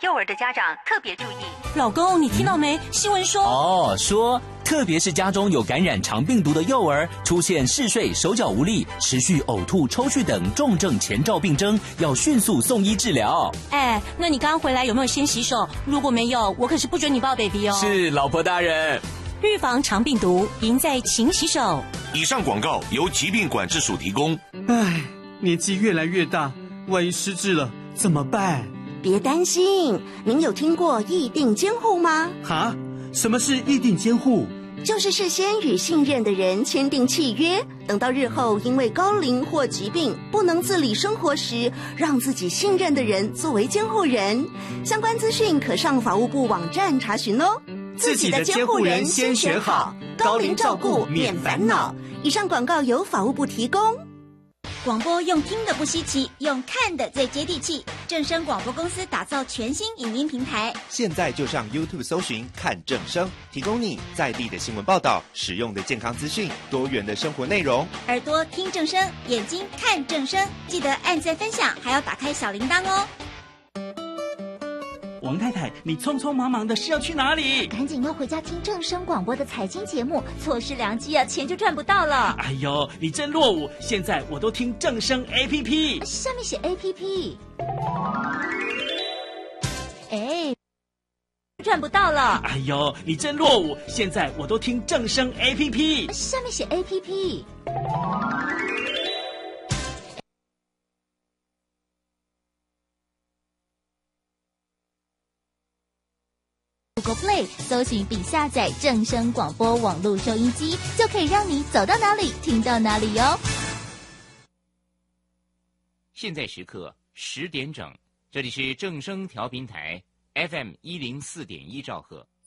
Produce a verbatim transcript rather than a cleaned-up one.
幼儿的家长特别注意。 老公，你听到没？新闻说哦，说特别是家中有感染肠病毒的幼儿，出现嗜睡、手脚无力、持续呕吐、抽搐等重症前兆病征，要迅速送医治疗。 哎，那你刚刚回来有没有先洗手？如果没有，我可是不准你抱 baby 哦。 是，老婆大人。 预防肠病毒，赢在勤洗手。 以上广告由疾病管制署提供。 唉，年纪越来越大，万一失智了怎么办？ 别担心，您有听过议定监护吗？ 哈？什么是议定监护？ 就是事先与信任的人签订契约，等到日后因为高龄或疾病不能自理生活时，让自己信任的人作为监护人。相关资讯可上法务部网站查询哦。 自己的监护人先选好，高龄照顾免烦恼。 以上广告由法务部提供。 广播用听的不稀奇，用看的最接地气。正声广播公司打造全新影音平台， 现在就上 YouTube 搜寻看正声，提供你在地的新闻报道、实用的健康资讯、多元的生活内容。 耳朵听正声，眼睛看正声，记得按赞分享，还要打开小铃铛哦。 王太太，你匆匆忙忙的是要去哪里？ 赶紧要回家听正声广播的财经节目，错失良机啊，钱就赚不到了。 哎呦，你真落伍！现在我都听正声 A P P， 下面写 A P P。哎， 赚不到了。 哎呦，你真落伍！现在我都听正声 A P P， 下面写 A P P。Google Play 搜寻并下载正声广播网络收音机，就可以让你走到哪里听到哪里哟。 现在时刻十点整，这里是正声调频台 F M 一零四点一兆赫。